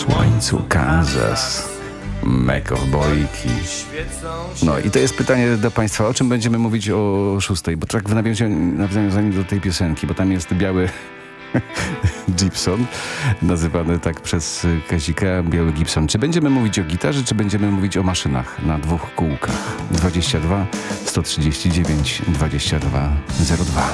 słońcu Kansas, meko bojki. No i to jest pytanie do Państwa, o czym będziemy mówić o 6, bo tak w nawiązaniu do tej piosenki, bo tam jest biały Gibson, nazywany tak przez Kazika, biały Gibson. Czy będziemy mówić o gitarze, czy będziemy mówić o maszynach na 2 kółkach? 22 139 22 02.